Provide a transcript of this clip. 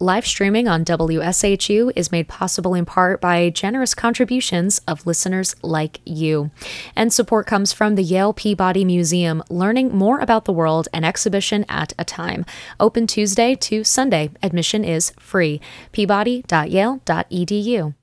Live streaming on WSHU is made possible in part by generous contributions of listeners like you. And support comes from the Yale Peabody Museum, learning more about the world an exhibition at a time. Open Tuesday to Sunday. Admission is free. peabody.yale.edu.